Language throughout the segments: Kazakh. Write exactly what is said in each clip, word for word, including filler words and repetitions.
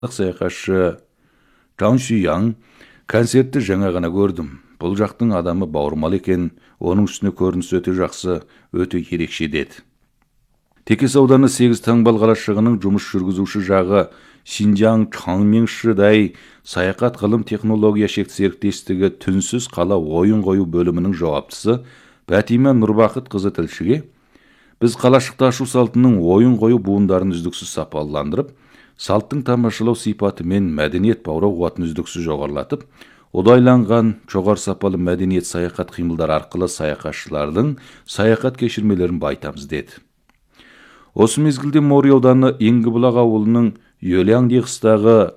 саяхатшы Жан Шияң концертті жаңа ғана көрдім. Бұл жақтың адамы бауырмал екен, оның үстіне көрінісі өте жақсы, өте ерекше деді. Текес ауданы сегіз таңбал қалашығының жұмыс жүргізуші жағы Шинжаң Чаңмеңшідай саяхат ғылым технология шекті серіктестігі түнсіз қала ойын қою бөлімінің жауаптысы Бәтима Нұрбақыт қызы тілшіге біз қалашықта ашу салтының ойын қою буындарын үздіксіз сапаландырып, салттың тамашалау сипаты мен мәдениет баурау қуатын үздіксіз жоғарылатып, одайланған жоғар сапалы мәдениет саяхат қимылдар арқылы саяхатшылардың саяхат кешірмелерін байтамыз деді. Осы мезгілде Мори ауданы Еңгібұлақ ауылының Йөлянди қыстағы,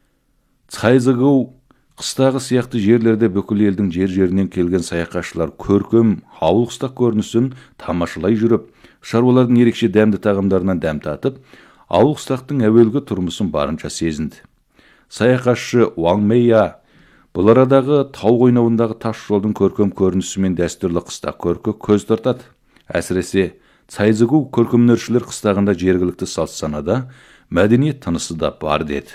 Цайзығу қыстағы сияқты жерлерде бүкіл елдің жер-жерінен келген саяхатшылар көркем ауыл қыстақ көрінісін тамашалай жүріп, шаруалардың ерекше дәмді тағамдарынан дәм татып, ауыл қыстақтың әуелгі тұрмысын барынша сезінді. Саяхатшы Уаң Мэйя бұл арадағы тау қойнауындағы тас жолдың көркем көрінісі мен дәстүрлі қыстақ көркі көз тартады. Әсіресе Цайзығу көркемөнершілер қыстағында жергілікті салт санада мәдениет тынысы да бар деді.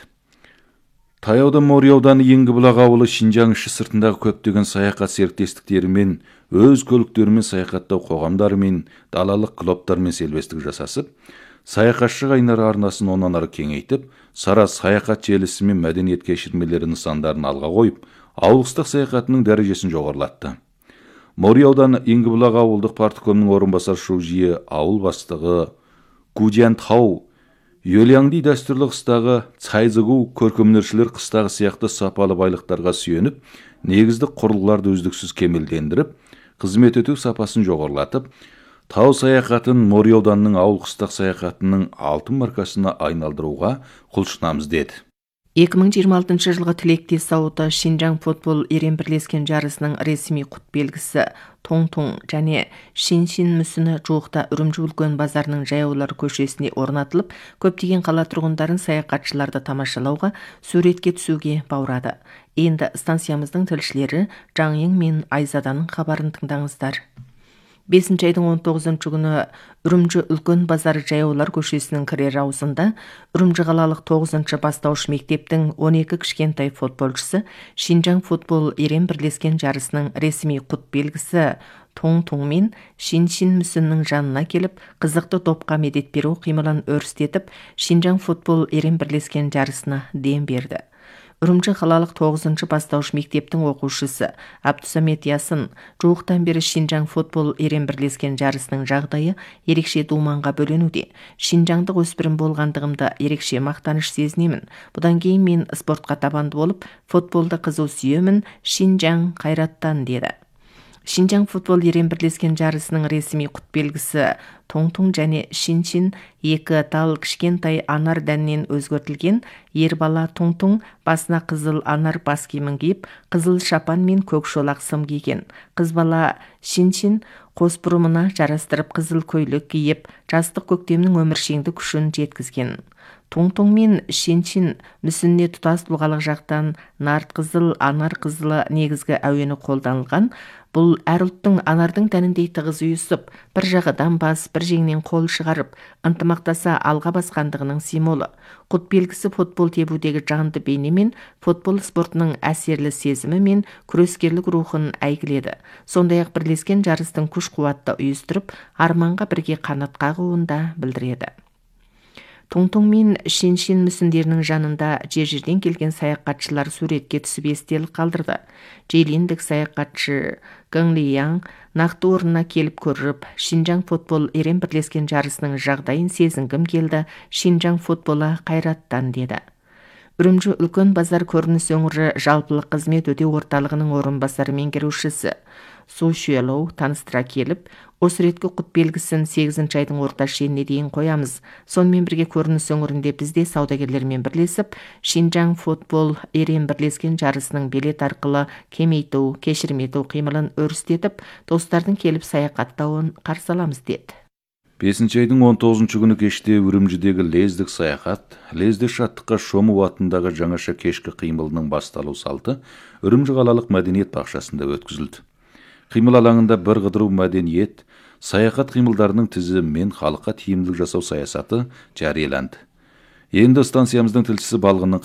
Таяуда Мори ауданы Еңгібұлақ ауылы Шинжаң іші сыртындағы көптеген саяхат серіктестіктерімен, өз көліктерімен саяхаттау қоғамдарымен, далалық клубтармен селбестік жасасып, саяхатшы қайнары арнасын онан ары кеңейтіп, сара саяхат желісі мен мәдениет кешірмелері нысандарын алға қойып, ауылыстық саяхатының дәрежесін жоғарылатты. Мори ауданы Еңгібұлақ ауылдық парткомның орынбасар шужие ауыл бастығы Гудян Тау Йөлянди дәстүрлі қыстағы Цайзығу көркемөнершілер қыстағы сияқты сапалы байлықтарға сүйеніп, негізді құрылғыларды үздіксіз кемелдендіріп, қызмет өту сапасын жоғарылатып, тау саяхатын Мори ауданының ауыл қыстақ саяхатының алтын маркасына айналдыруға құлшынамыз деді. екі мың жиырма алтыншы жылғы тілектес зауыты Шинжаң футбол ерен бірлескен жарысының ресми құт белгісі Тоң-Тоң және Шин-Шин мүсіні жуықта Үрімжі үлкен базарының жаяулар көшесіне орнатылып, көптеген қала тұрғындарын саяхатшыларды тамашалауға, суретке түсуге баурады. Енді станциямыздың тілшілері Жаңең мен Айзаданың хабарын тыңдаңыздар. бесінші айдың он тоғызыншы күні Үрімжі үлкен базар жаяулар көшесінің кірер аузында Үрімжі қалалық тоғызыншы бастауыш мектептің он екі кішкентай футболшысы Шинжаң футбол ерен бірлескен жарысының ресми құт белгісі Тоң-Тоң мен Шин-Шин мүсінінің жанына келіп, қызықты топқа медет беру қимылын өрістетіп, Шинжаң футбол ерен бірлескен жарысына дем берді. Үрімжі қалалық тоғызыншы бастауыш мектептің оқушысы Абдусамет Ясын жуықтан бері Шинжаң футбол ерен бірлескен жарысының жағдайы ерекше думанға бөленуде. Шинжаңдық өспірім болғандығымда ерекше мақтаныш сезінемін. Бұдан кейін мен спортқа табанды болып, футболды қызу сүйемін, Шинжаң қайраттан деді. Шинжаң футбол ерен бірлескен жарысының ресми құт белгісі Тоң-Тоң және Шин-Шин екі тал кішкентай анар дәннен өзгертілген. Ер бала Тоң-Тоң басына қызыл анар бас киімін киіп, қызыл шапан мен көк шолақ сым киген. Қыз бала Шин-Шин қос бұрымына жарастырып қызыл көйлек киіп, жастық көктемнің өміршеңді күшін жеткізген. Тоң-Тоң мен Шин-Шин мүсініне тұтас тұлғалық жақтан нарт қызыл, анар қызылы негізгі әуені қолданылған. Бұл әр ұлттың анардың тәніндей тығыз үйісіп, бір жағадан бас, бір жеңнен қол шығарып, ынтымақтаса алға басқандығының символы. Құт белгісі футбол тебудегі жанды бейне мен футбол спортының әсерлі сезімі мен күрескерлік рухын әйгіледі. Сондай-ақ бірлескен жарыстың күш-қуатты үйістіріп, арманға бірге қанат қағуын да білдіреді. Тоң-Тоң мен Шин-Шин мүсіндерінің жанында жер-жерден келген саяхатшылар суретке түсіп естелік қалдырды. Жейлендік саяхатшы Гың Лияң нақты орнына келіп көріп, Шинжаң футбол ерен бірлескен жарысының жағдайын сезінгім келді, Шинжаң футболы қайраттан деді. Үрімжі үлкен базар көрініс өңірі жалпылық қызмет өтеу орталығының орынбасары меңгерушісі Су Шуелоу таныстыра келіп, осы реткі құт белгісін сегізінші айдың орта шеніне дейін қоямыз. Сонымен бірге көрініс өңірінде бізде саудагерлермен бірлесіп, Шинжаң футбол ерен бірлескен жарысының билет арқылы кемейту, кешірмейту қимылын өрістетіп, достардың келіп саяхаттауын қарсы аламыз деді. бесінші айдың он тоғызыншы күні кеште Үрімжідегі лездік саяхат, лезде шаттыққа шому атындағы жаңаша кешкі қимылының басталу салты Үрімжі қалалық мәдениет бақшасында өткізілді. Қимыл алаңында бір қыдыру мәдениет, саяхат қимылдарының тізімі мен халыққа тиімділік жасау саясаты жарияланды. Енді станциямыздың тілшісі балғынның